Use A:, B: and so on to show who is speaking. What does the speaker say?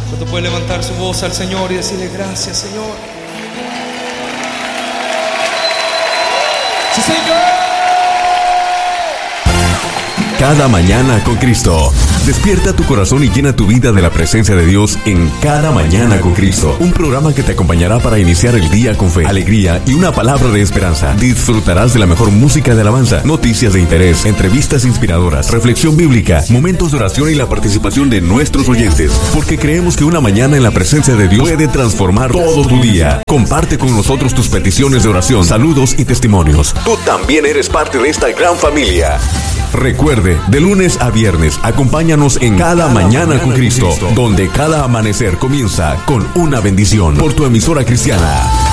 A: ¿Cuánto puede levantar su voz al Señor y decirle gracias, Señor? ¡Sí, Señor!
B: Cada mañana con Cristo. Despierta tu corazón y llena tu vida de la presencia de Dios en Cada Mañana con Cristo. Un programa que te acompañará para iniciar el día con fe, alegría y una palabra de esperanza. Disfrutarás de la mejor música de alabanza, noticias de interés, entrevistas inspiradoras, reflexión bíblica, momentos de oración y la participación de nuestros oyentes. Porque creemos que una mañana en la presencia de Dios puede transformar todo tu día. Comparte con nosotros tus peticiones de oración, saludos y testimonios. Tú también eres parte de esta gran familia. Recuerde, de lunes a viernes, acompáñanos en Cada Mañana con Cristo, donde cada amanecer comienza con una bendición por tu emisora cristiana.